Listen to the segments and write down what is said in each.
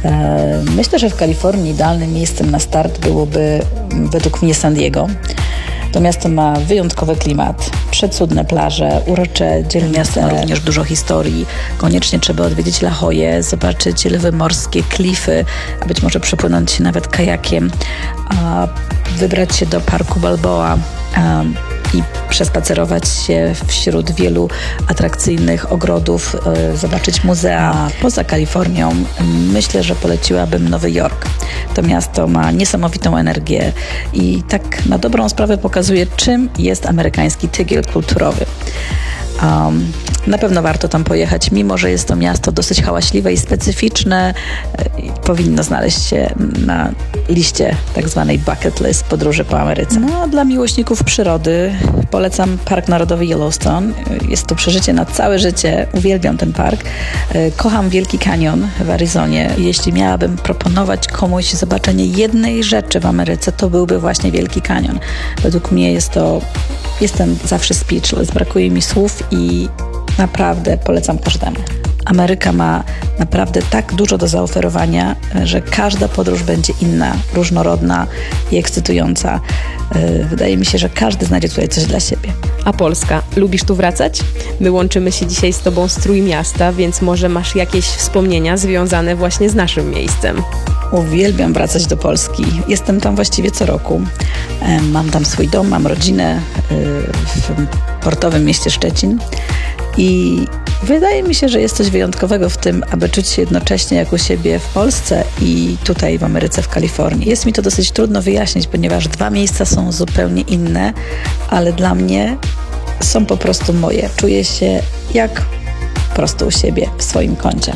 Myślę, że w Kalifornii idealnym miejscem na start byłoby według mnie San Diego. To miasto ma wyjątkowy klimat, przecudne plaże, urocze dzielnice, również dużo historii. Koniecznie trzeba odwiedzić La Jollę, zobaczyć lwy morskie, klify, a być może przepłynąć się nawet kajakiem, wybrać się do parku Balboa i przespacerować się wśród wielu atrakcyjnych ogrodów, zobaczyć muzea. Poza Kalifornią myślę, że poleciłabym Nowy Jork. To miasto ma niesamowitą energię i tak na dobrą sprawę pokazuje, czym jest amerykański tygiel kulturowy. Na pewno warto tam pojechać, mimo że jest to miasto dosyć hałaśliwe i specyficzne. Powinno znaleźć się na liście tak zwanej bucket list podróży po Ameryce. No a dla miłośników przyrody polecam Park Narodowy Yellowstone. Jest to przeżycie na całe życie. Uwielbiam ten park. Kocham Wielki Kanion w Arizonie. Jeśli miałabym proponować komuś zobaczenie jednej rzeczy w Ameryce, to byłby właśnie Wielki Kanion. Według mnie jestem zawsze speechless. Brakuje mi słów i naprawdę polecam każdemu. Ameryka ma naprawdę tak dużo do zaoferowania, że każda podróż będzie inna, różnorodna i ekscytująca. Wydaje mi się, że każdy znajdzie tutaj coś dla siebie. A Polska? Lubisz tu wracać? My łączymy się dzisiaj z Tobą z Trójmiasta, więc może masz jakieś wspomnienia związane właśnie z naszym miejscem. Uwielbiam wracać do Polski. Jestem tam właściwie co roku. Mam tam swój dom, mam rodzinę w portowym mieście Szczecin i wydaje mi się, że jest coś wyjątkowego w tym, aby czuć się jednocześnie jak u siebie w Polsce i tutaj w Ameryce, w Kalifornii. Jest mi to dosyć trudno wyjaśnić, ponieważ dwa miejsca są zupełnie inne, ale dla mnie są po prostu moje. Czuję się jak po prostu u siebie, w swoim kącie.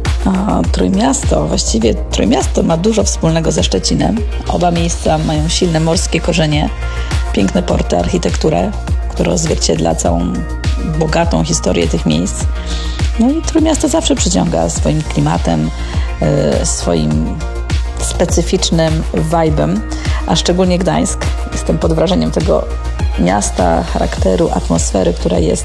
Trójmiasto ma dużo wspólnego ze Szczecinem. Oba miejsca mają silne morskie korzenie, piękne porty, architekturę, która odzwierciedla całą bogatą historię tych miejsc. No i Trójmiasto zawsze przyciąga swoim klimatem, swoim specyficznym vibe'em, a szczególnie Gdańsk. Jestem pod wrażeniem tego miasta, charakteru, atmosfery, która jest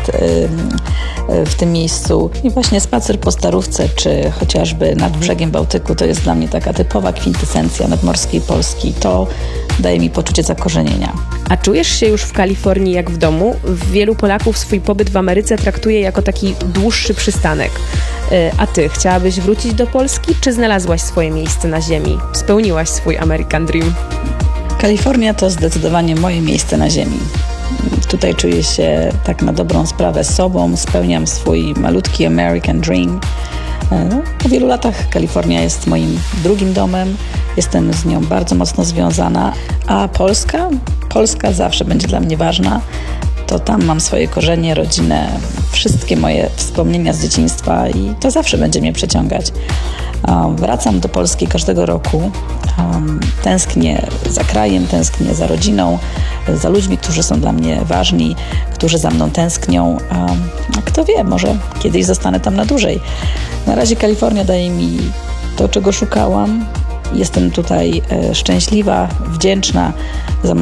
w tym miejscu. I właśnie spacer po Starówce, czy chociażby nad brzegiem Bałtyku, to jest dla mnie taka typowa kwintesencja nadmorskiej Polski. To daje mi poczucie zakorzenienia. A czujesz się już w Kalifornii jak w domu? Wielu Polaków swój pobyt w Ameryce traktuje jako taki dłuższy przystanek. A ty, chciałabyś wrócić do Polski, czy znalazłaś swoje miejsce na ziemi? Spełniłaś swój American Dream? Kalifornia to zdecydowanie moje miejsce na ziemi. Tutaj czuję się tak na dobrą sprawę sobą, spełniam swój malutki American Dream. Po wielu latach Kalifornia jest moim drugim domem, jestem z nią bardzo mocno związana, a Polska zawsze będzie dla mnie ważna. To tam mam swoje korzenie, rodzinę, wszystkie moje wspomnienia z dzieciństwa i to zawsze będzie mnie przyciągać. Wracam do Polski każdego roku. Tęsknię za krajem, tęsknię za rodziną, za ludźmi, którzy są dla mnie ważni, którzy za mną tęsknią. A kto wie, może kiedyś zostanę tam na dłużej. Na razie Kalifornia daje mi to, czego szukałam. Jestem tutaj szczęśliwa, wdzięczna za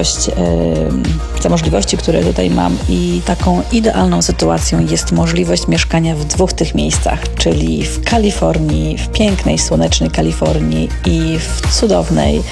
możliwości, które tutaj mam i taką idealną sytuacją jest możliwość mieszkania w dwóch tych miejscach, czyli w Kalifornii, w pięknej, słonecznej Kalifornii i w cudownej,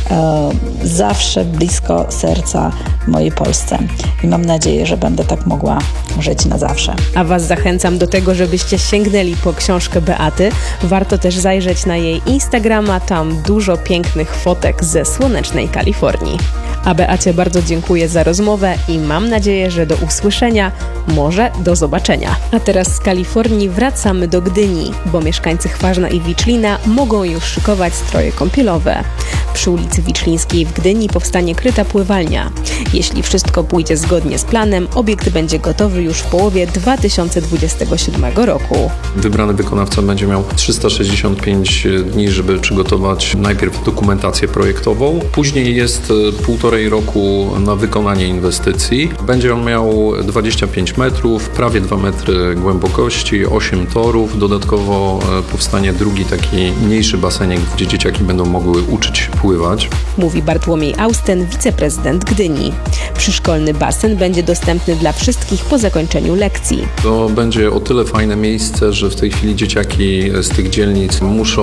zawsze blisko serca mojej Polsce. I mam nadzieję, że będę tak mogła żyć na zawsze. A Was zachęcam do tego, żebyście sięgnęli po książkę Beaty. Warto też zajrzeć na jej Instagrama, tam dużo pięknych fotek ze słonecznej Kalifornii. A Beacie bardzo dziękuję za rozmowę i mam nadzieję, że do usłyszenia, może do zobaczenia. A teraz z Kalifornii wracamy do Gdyni, bo mieszkańcy Chważna i Wiczlina mogą już szykować stroje kąpielowe. Przy ulicy Wiczlińskiej w Gdyni powstanie kryta pływalnia. Jeśli wszystko pójdzie zgodnie z planem, obiekt będzie gotowy już w połowie 2027 roku. Wybrany wykonawca będzie miał 365 dni, żeby przygotować najpierw dokumentację projektową. Później jest 1,5 roku na wykonanie inwestycji. Będzie on miał 25 metrów, prawie 2 metry głębokości, 8 torów. Dodatkowo powstanie drugi taki mniejszy basenik, gdzie dzieciaki będą mogły uczyć pływać. Mówi Bartłomiej Austen, wiceprezydent Gdyni. Przyszkolny basen będzie dostępny dla wszystkich po zakończeniu lekcji. To będzie o tyle fajne miejsce, że w tej chwili dzieciaki z tych dzielnic muszą